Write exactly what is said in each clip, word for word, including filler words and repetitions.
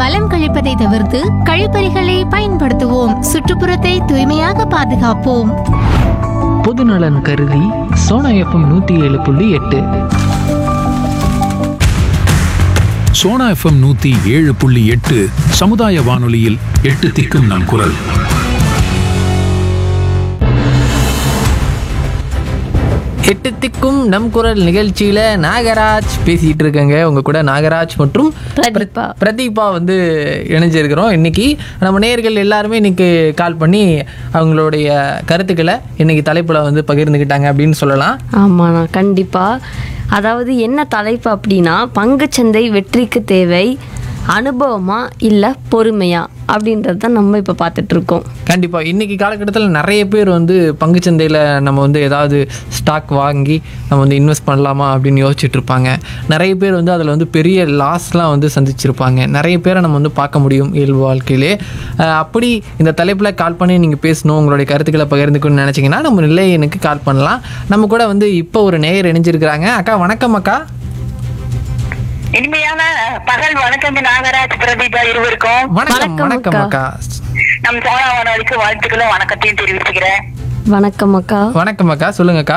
மலம் கழிப்பதை தவிர்த்து கழிப்பறைகளை பயன்படுத்துவோம். சுற்றுப்புறத்தை தூய்மையாக பாதுகாப்போம். பொதுநலன் கருதி சோனா எஃப்எம் நூற்றி ஏழு புள்ளி எட்டு. சோனா எஃப்எம் நூத்தி ஏழு புள்ளி எட்டு சமுதாய வானொலியில் எட்டு திக்கும் நம் குரல். எட்டு திக்கும் நம் குரல் நிகழ்ச்சியில் நாகராஜ் பேசிகிட்டு இருக்கேங்க. உங்கள் கூட நாகராஜ் மற்றும் பிரதீபா பிரதீபா வந்து இணைஞ்சிருக்கிறோம். இன்றைக்கி நம்ம நேயர்கள் எல்லாருமே இன்றைக்கி கால் பண்ணி அவங்களுடைய கருத்துக்களை இன்றைக்கி தலைப்பில் வந்து பகிர்ந்துக்கிட்டாங்க அப்படின்னு சொல்லலாம். ஆமாண்ணா, கண்டிப்பாக. அதாவது என்ன தலைப்பு அப்படின்னா, பங்குச்சந்தை வெற்றிக்கு தேவை அனுபவமா இல்லை பொறுமையா அப்படின்றது தான் நம்ம இப்போ பார்த்துட்ருக்கோம். கண்டிப்பாக இன்றைக்கி காலகட்டத்தில் நிறைய பேர் வந்து பங்குச்சந்தையில் நம்ம வந்து ஏதாவது ஸ்டாக் வாங்கி நம்ம வந்து இன்வெஸ்ட் பண்ணலாமா அப்படின்னு யோசிச்சுட்டு இருப்பாங்க. நிறைய பேர் வந்து அதில் வந்து பெரிய லாஸ்லாம் வந்து சந்திச்சிருப்பாங்க. நிறைய பேரை நம்ம வந்து பார்க்க முடியும் இயல்பு வாழ்க்கையிலே. அப்படி இந்த தலைப்பில் கால் பண்ணி நீங்கள் பேசணும், உங்களுடைய கருத்துக்களை பகிர்ந்துக்கணும்னு நினச்சிங்கன்னா நம்ம நிலையனுக்கு கால் பண்ணலாம். நம்ம கூட வந்து இப்போ ஒரு நேயர் இணைஞ்சிருக்கிறாங்க. அக்கா வணக்கம். அக்கா இனிமையான பகல் வணக்கம் நாகராஜ், பிரதீபா இருவருக்கும் வணக்கம். வணக்கம் அக்கா. நம் சோனா வானொலிக்கு வாழ்த்துக்களும் வணக்கத்தையும் தெரிவிச்சுக்கிறேன். வணக்கம் அக்கா. வணக்கம் அக்கா, சொல்லுங்கக்கா.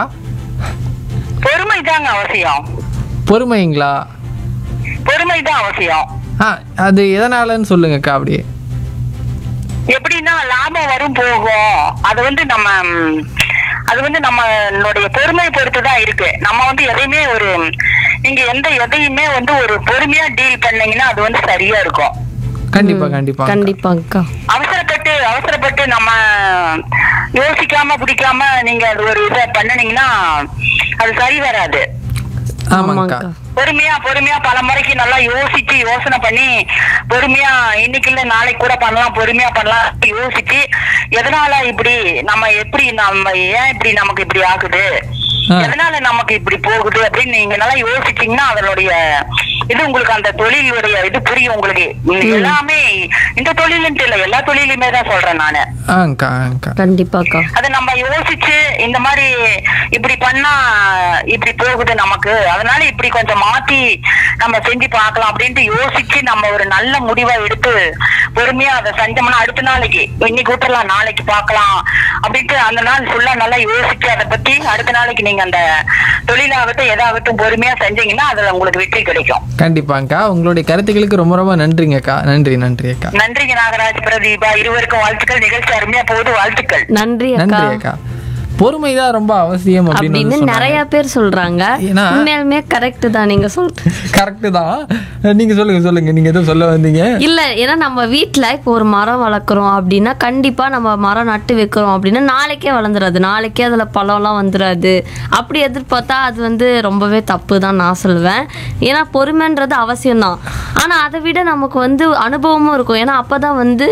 பொறுமை தாங்க அவசியம். பொறுமைங்களா? பொறுமை தான் அவசியம். ஆ, அது எதனாலன்னு சொல்லுங்கக்கா. அப்படியே எப்படின்னா லாபம் வரும் போகும், அது வந்து நம்ம அது வந்து நம்மளுடைய பொறுமை பொறுத்து தான் இருக்கு. நம்ம வந்து எதையுமே ஒரு நீங்க எந்த எதையுமே வந்து ஒரு பொறுமையா டீல் பண்ணீங்கன்னா அது வந்து சரியா இருக்கும். கண்டிப்பா கண்டிப்பா கண்டிப்பா அக்கா. அவசரப்பட்டு அவசரப்பட்டு நம்ம யோசிக்காம பிடிக்காம நீங்க அது ஒரு இதை பண்ணனீங்கன்னா அது சரி வராது. ஆமாங்கக்கா. பொறுமையா பொறுமையா பல முறைக்கு நல்லா யோசிச்சு யோசனை பண்ணி பொறுமையா இன்னைக்கு இல்ல நாளைக்கு கூட பண்ணலாம், பொறுமையா பண்ணலாம் யோசிச்சு எதனால இப்படி நம்ம எப்படி நம்ம ஏன் இப்படி நமக்கு இப்படி ஆகுது, எதனால நமக்கு இப்படி போகுது அப்படின்னு நீங்க நல்லா யோசிச்சீங்கன்னா அதனுடைய இது உங்களுக்கு அந்த தொழிலுடைய இது புரியும் உங்களுக்கு. எல்லாமே இந்த தொழிலுன்ட்டு இல்ல, எல்லா தொழிலுமே தான் சொல்றேன் நானு. கண்டிப்பாக்கா. அதை நம்ம யோசிச்சு இந்த மாதிரி இப்படி பண்ணா இப்படி போகுது நமக்கு, அதனால இப்படி கொஞ்சம் மாத்தி நம்ம செஞ்சு பார்க்கலாம் அப்படின்ட்டு யோசிச்சு நம்ம ஒரு நல்ல முடிவை எடுத்து பொறுமையா அதை செஞ்சோம்னா அடுத்த நாளைக்கு இன்னைக்கு விட்டுலாம் நாளைக்கு பார்க்கலாம் அப்படின்ட்டு அந்த நாள் ஃபுல்லா நல்லா யோசிச்சு அதை பத்தி அடுத்த நாளைக்கு நீங்க அந்த தொழிலாகட்டும் எதாகட்டும் பொறுமையா செஞ்சீங்கன்னா அதுல உங்களுக்கு வெற்றி கிடைக்கும். கண்டிப்பாங்கக்கா. உங்களுடைய கருத்துக்களுக்கு ரொம்ப ரொம்ப நன்றிங்கக்கா. நன்றி நன்றி அக்கா. நன்றிங்க நாகராஜ், பிரதீபா இருவருக்கும் வாழ்த்துக்கள். நிகழ்ச்சி அருமையா போகுது, வாழ்த்துக்கள். நன்றி நன்றி அக்கா. பொறுமைதான் ரொம்ப அவசியம் அப்படின்னு நிறைய பேர் சொல்றாங்க. உண்மையாலுமே கரெக்ட் தான் நீங்க சொல்றது. கரெக்ட் தான். நீங்க சொல்லுங்க சொல்லுங்க நீங்க எதுவும் சொல்ல வந்தீங்க. இல்ல, ஏன்னா நம்ம வீட்டுல இப்போ ஒரு மரம் வளர்க்குறோம் அப்படின்னா கண்டிப்பா நம்ம மரம் நட்டு வைக்கிறோம் அப்படின்னா நாளைக்கே வளர்ந்துடாது, நாளைக்கே அதுல பழம்லாம் வந்துடாது. அப்படி எதிர்பார்த்தா அது வந்து ரொம்பவே தப்பு தான் நான் சொல்லுவேன். ஏன்னா பொறுமைன்றது அவசியம் தான், ஆனா அதை விட நமக்கு வந்து அனுபவமும் இருக்கும். ஏன்னா அப்பதான் வந்து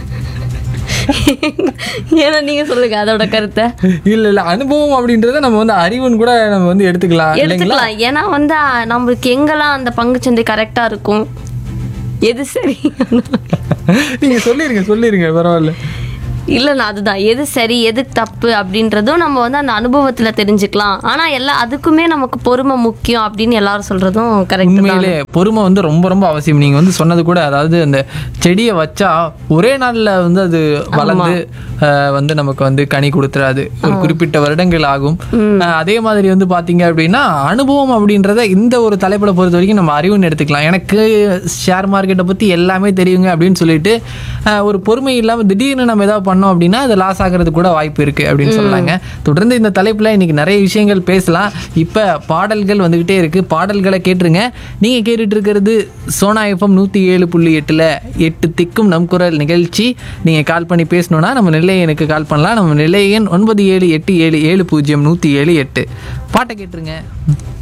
ஏன்னா நீங்க சொல்லுங்க அதோட கருத்தை. இல்ல இல்ல அனுபவம் அப்படின்றத நம்ம வந்து அறிவுன்னு கூட நம்ம வந்து எடுத்துக்கலாம் எடுத்துக்கலாம். ஏன்னா வந்து நம்மளுக்கு எங்கெல்லாம் அந்த பங்குச்சந்தை கரெக்டா இருக்கும், எது சரி நீங்க சொல்லிருங்க சொல்லிருங்க பரவாயில்ல. இல்லைண்ணா, அதுதான் எது சரி எது தப்பு அப்படின்றதும் நம்ம வந்து அந்த அனுபவத்துல தெரிஞ்சுக்கலாம். ஆனா எல்லா அதுக்குமே நமக்கு பொறுமை முக்கியம் அப்படின்னு எல்லாரும் சொல்றதும் கரெக்ட். உண்மையிலே பொறுமை வந்து ரொம்ப ரொம்ப அவசியம். நீங்க வந்து சொன்னது கூட, அதாவது அந்த செடியை வச்சா ஒரே நாள்ல வந்து அது வளர்ந்து வந்து நமக்கு வந்து கனி கொடுத்துறாது, ஒரு குறிப்பிட்ட வருடங்கள் ஆகும். அதே மாதிரி வந்து பாத்தீங்க அப்படின்னா அனுபவம் அப்படின்றத இந்த ஒரு தலைப்புல பொறுத்த வரைக்கும் நம்ம அறிவுன்னு எடுத்துக்கலாம். எனக்கு ஷேர் மார்க்கெட்டை பத்தி எல்லாமே தெரியுங்க அப்படின்னு சொல்லிட்டு ஒரு பொறுமை இல்லாம திடீர்னு நம்ம ஏதாவது பண்ணோம் அப்படின்னா அது லாஸ் ஆகிறது கூட வாய்ப்பு இருக்கு அப்படின்னு சொல்லாங்க. தொடர்ந்து இந்த தலைப்புல இன்னைக்கு நிறைய விஷயங்கள் பேசலாம். இப்ப பாடல்கள் வந்துகிட்டே இருக்கு, பாடல்களை கேட்டுருங்க. நீங்க கேட்டுட்டு இருக்கிறது சோனா எஃப்எம் நூத்தி ஏழு புள்ளி எட்டுல எட்டு திக்கும் நம் குரல் நிகழ்ச்சி. நீங்க கால் பண்ணி பேசணும்னா நம்ம நிலையனுக்கு கால் பண்ணலாம். நம்ம நிலையன் ஒன்பது ஏழு எட்டு ஏழு ஏழு பூஜ்ஜியம் நூத்தி ஏழு எட்டு. பாட்டை கேட்டுருங்க.